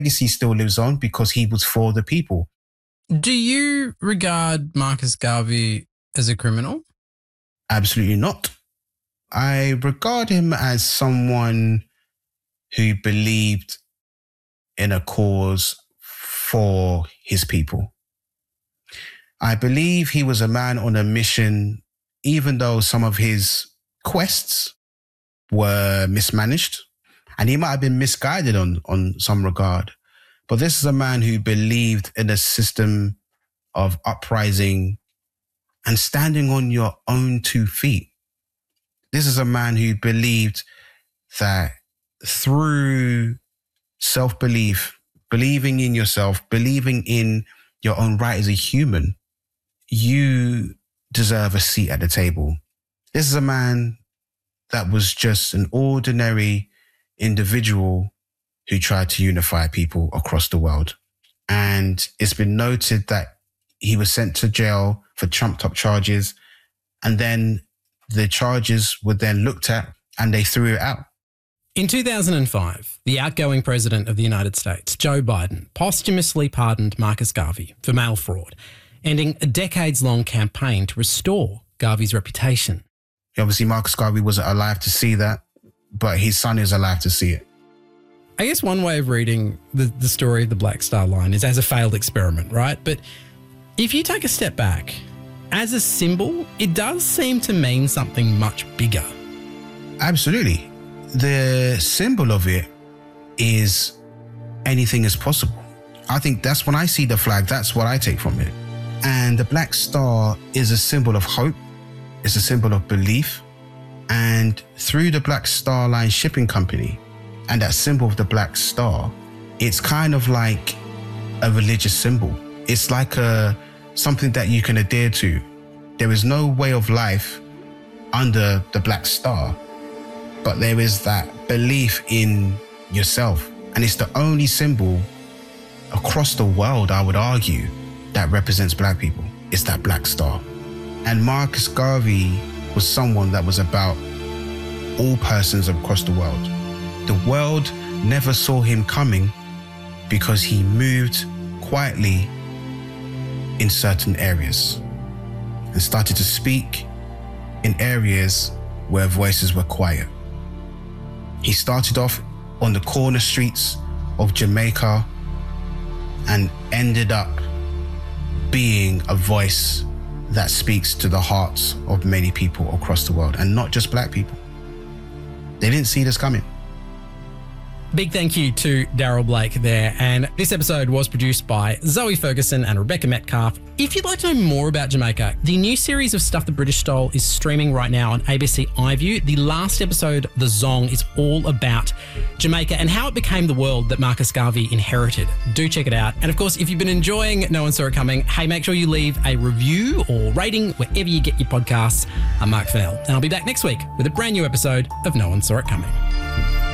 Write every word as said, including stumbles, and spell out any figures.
legacy still lives on because he was for the people. Do you regard Marcus Garvey as a criminal? Absolutely not. I regard him as someone who believed in a cause for his people. I believe he was a man on a mission, even though some of his quests were mismanaged and he might have been misguided on, on some regard. But this is a man who believed in a system of uprising and standing on your own two feet. This is a man who believed that through self-belief, believing in yourself, believing in your own right as a human, you deserve a seat at the table. This is a man that was just an ordinary individual who tried to unify people across the world. And it's been noted that he was sent to jail for trumped-up charges, and then the charges were then looked at and they threw it out. In two thousand five, the outgoing president of the United States, Joe Biden, posthumously pardoned Marcus Garvey for mail fraud, ending a decades-long campaign to restore Garvey's reputation. Obviously, Marcus Garvey wasn't alive to see that, but his son is alive to see it. I guess one way of reading the, the story of the Black Star Line is as a failed experiment, right? But if you take a step back, as a symbol, it does seem to mean something much bigger. Absolutely. The symbol of it is anything is possible. I think that's when I see the flag, that's what I take from it. And the Black Star is a symbol of hope. It's a symbol of belief. And through the Black Star Line shipping company and that symbol of the Black Star, it's kind of like a religious symbol. It's like a something that you can adhere to. There is no way of life under the Black Star, but there is that belief in yourself. And it's the only symbol across the world, I would argue, that represents Black people. It's that Black Star. And Marcus Garvey was someone that was about all persons across the world. The world never saw him coming because he moved quietly in certain areas and started to speak in areas where voices were quiet. He started off on the corner streets of Jamaica and ended up being a voice that speaks to the hearts of many people across the world, and not just Black people. They didn't see this coming. Big thank you to Daryl Blake there. And this episode was produced by Zoe Ferguson and Rebecca Metcalf. If you'd like to know more about Jamaica, the new series of Stuff the British Stole is streaming right now on A B C iView. The last episode, The Zong, is all about Jamaica and how it became the world that Marcus Garvey inherited. Do check it out. And of course, if you've been enjoying No One Saw It Coming, hey, make sure you leave a review or rating wherever you get your podcasts. I'm Mark Fennell, and I'll be back next week with a brand new episode of No One Saw It Coming.